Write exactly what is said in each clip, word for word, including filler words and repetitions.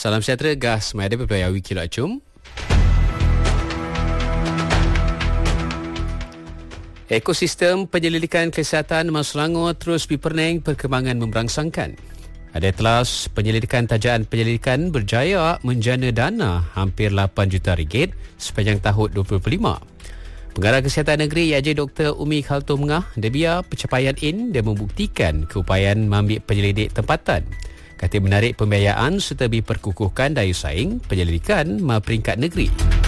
Salam sejahtera, gas mai ada berpelaya wiki lo acum. Ekosistem penyelidikan kesihatan Mas Selangor terus diperning perkembangan memberangsangkan. Ada telas penyelidikan tajaan penyelidikan berjaya menjana dana hampir lapan juta ringgit sepanjang tahun dua ribu dua puluh lima. Pengarah Kesihatan Negeri I A J Doktor Umi Khaltum Mengah, dia biar pencapaian ini dia membuktikan keupayaan mengambil penyelidik tempatan. Kata menarik pembiayaan serta diperkukuhkan daya saing penyelidikan ma peringkat negeri.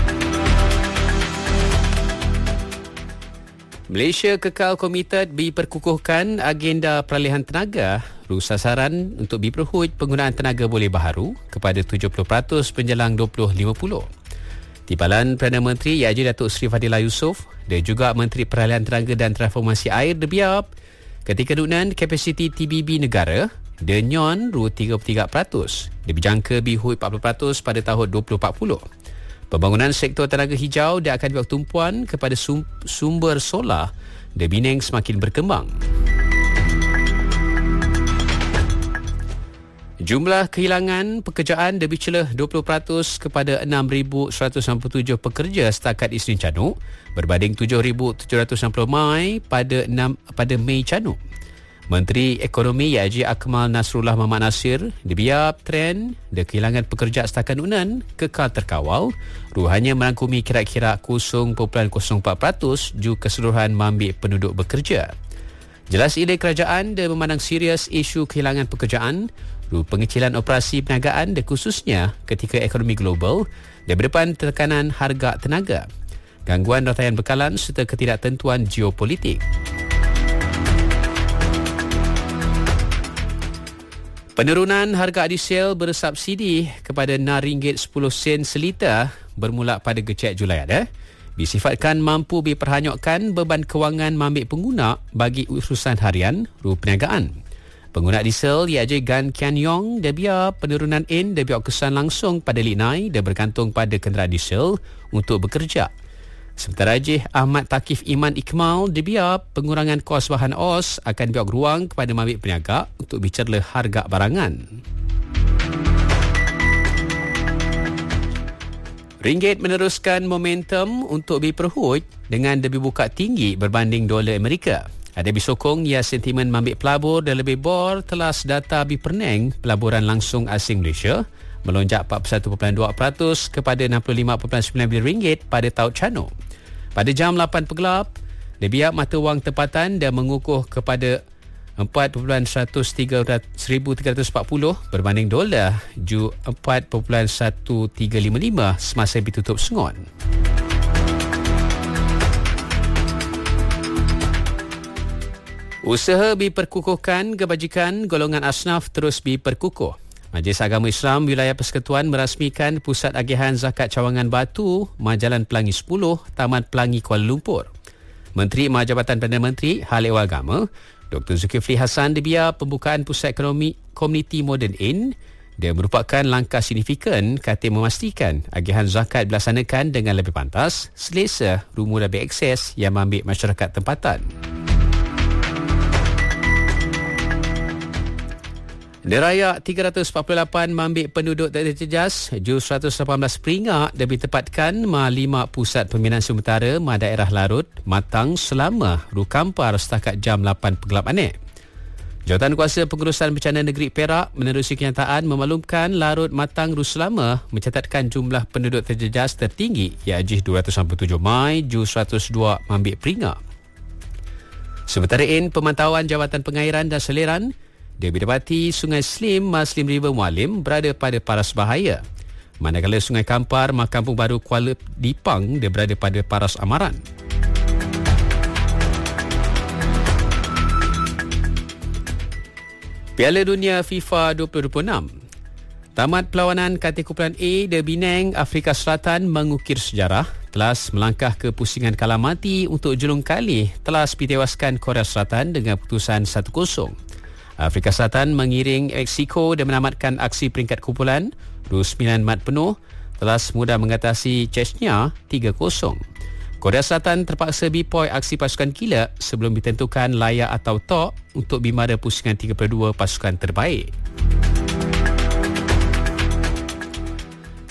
Malaysia kekal komited diperkukuhkan agenda peralihan tenaga. Rus sasaran untuk diperhut penggunaan tenaga boleh baharu kepada tujuh puluh peratus menjelang dua ribu lima puluh. Timbalan Perdana Menteri I A J Datuk Seri Fadilah Yusof dan juga Menteri Peralihan Tenaga dan Transformasi Air debiap ketika dunan kapasiti T B B negara denyon ru tiga puluh tiga peratus. Dia berjangka bihut empat puluh peratus pada tahun dua ribu empat puluh. Pembangunan sektor tenaga hijau dia akan dibuat tumpuan kepada sum- sumber solar dan Bineng semakin berkembang. Jumlah kehilangan pekerjaan lebih celah dua puluh peratus kepada enam ribu seratus enam puluh tujuh pekerja setakat Isnin Canuk berbanding tujuh ribu tujuh ratus enam puluh Mai pada enam pada Mei Canuk. Menteri Ekonomi I A J Akmal Nasrullah Muhammad Nasir dibiar trend de kehilangan pekerja setakat unan kekal terkawal, ruhannya merangkumi kira-kira kosong perpuluhan kosong empat peratus ju keseluruhan mengambil penduduk bekerja. Jelas idea kerajaan de memandang serius isu kehilangan pekerjaan, ru pengecilan operasi perniagaan de khususnya ketika ekonomi global de berdepan tekanan harga tenaga, gangguan rantaian bekalan serta ketidaktentuan geopolitik. Penurunan harga diesel bersubsidi kepada enam ringgit sepuluh sen seliter bermula pada kecek Julai ada disifatkan mampu diperhanyutkan beban kewangan mengambil pengguna bagi urusan harian ru perniagaan. Pengguna diesel I A J Gan Kian Yong dia biar penurunan in dia biar kesan langsung pada linai dia bergantung pada kenderaan diesel untuk bekerja. Sementara J Ahmad Takif Iman Ikmal dia biar pengurangan kos bahan O S akan biar ruang kepada mabik peniaga untuk bicara harga barangan. Ringgit meneruskan momentum untuk diperhut dengan lebih buka tinggi berbanding dolar Amerika. Ada disokong ia sentimen mambik pelabur dan lebih bor telas data Biperneng pelaburan langsung asing Malaysia melonjak empat puluh satu perpuluhan dua peratus kepada enam puluh lima perpuluhan sembilan bilion ringgit pada tahun Canuk. Pada jam lapan pegelap, debiak mata wang tempatan dan mengukuh kepada empat perpuluhan seribu tiga ratus empat puluh berbanding dolar ju empat perpuluhan seribu tiga ratus lima puluh lima semasa ditutup sengon. Usaha diperkukuhkan kebajikan golongan asnaf terus diperkukuh. Majlis Agama Islam Wilayah Persekutuan merasmikan Pusat Agihan Zakat Cawangan Batu, Majalan Pelangi sepuluh, Taman Pelangi Kuala Lumpur. Menteri Mahjabatan Perdana Menteri Hal Ehwal Agama, Doktor Zulkifli Hassan dibiar pembukaan Pusat Ekonomi Komuniti Modern In. Dia merupakan langkah signifikan kata memastikan agihan zakat dilaksanakan dengan lebih pantas, selesa, rumur dan berakses yang mengambil masyarakat tempatan. Deraya tiga ratus empat puluh lapan mambik penduduk tak terjejas, ju seratus lapan belas peringak dan ditempatkan ma lima pusat pembinaan sementara ma daerah Larut, Matang selama Rukampar setakat jam lapan pegelap anik. Jawatan Kuasa Pengurusan Bencana Negeri Perak menerusi kenyataan memaklumkan Larut, Matang, Ruselama mencatatkan jumlah penduduk terjejas tertinggi iaitu dua ratus sembilan puluh tujuh Mai ju seratus dua mambik peringak. Sementara in pemantauan Jabatan Pengairan dan Saliran dia berdapati Sungai Slim Muslim River Mualim berada pada paras bahaya. Manakala Sungai Kampar Mah Kampung Baru Kuala Dipang dia berada pada paras amaran. Piala Dunia FIFA dua ribu dua puluh enam. Tamat perlawanan kategori kumpulan A de Bineng Afrika Selatan mengukir sejarah telas melangkah ke pusingan kalah mati untuk julung kali telas ditewaskan Korea Selatan dengan putusan satu kosong. Afrika Selatan mengiring Mexico dan menamatkan aksi peringkat kumpulan dua puluh sembilan mat penuh telah mudah mengatasi Chechnya tiga kosong. Korea Selatan terpaksa bipoi aksi pasukan kilat sebelum ditentukan layak atau tak untuk bimara pusingan tiga puluh dua pasukan terbaik.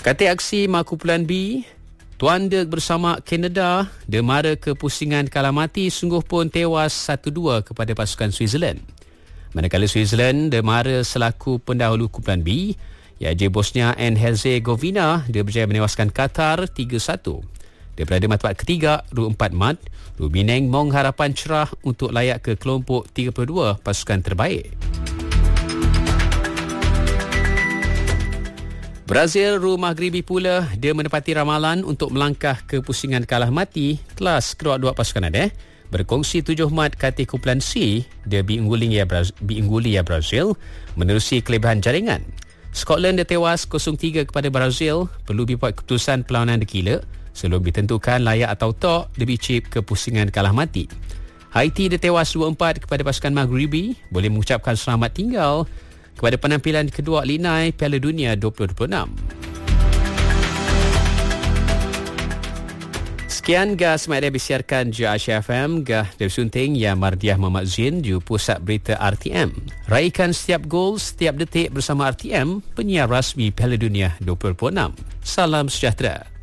Katil aksi Makumpulan B, Tuan Dirk bersama Kanada demara kepusingan kalah mati sungguh pun tewas satu dua kepada pasukan Switzerland. Manakala Switzerland demara selaku pendahulu kumpulan B, iaitu Bosnia and Herzegovina, dia berjaya menewaskan Qatar tiga satu. Dia berada matlamat ketiga, Ru empat mat. Ru Bineng mong harapan cerah untuk layak ke kelompok tiga puluh dua pasukan terbaik. Brazil Ru Maghribi pula dia menepati ramalan untuk melangkah ke pusingan kalah mati kelas kedua-dua pasukan ada. Berkongsi tujuh mat katil kumpulan C, dia diungguli ya Brazil, diungguli ya Brazil menerusi kelebihan jaringan. Scotland dia tewas kosong tiga kepada Brazil, perlu dibuat keputusan perlawanan dekila sebelum ditentukan layak atau tak dibicip ke pusingan kalah mati. Haiti dia tewas dua empat kepada pasukan Maghribi, boleh mengucapkan selamat tinggal kepada penampilan kedua linai Piala Dunia dua ribu dua puluh enam. Sekian gah semasa disiarkan J A C F M gah dari sunting yang Mardiah Muhammad Zain di pusat berita R T M. Raikan setiap gol, setiap detik bersama R T M, penyiar rasmi Piala Dunia dua ribu dua puluh enam. Salam sejahtera.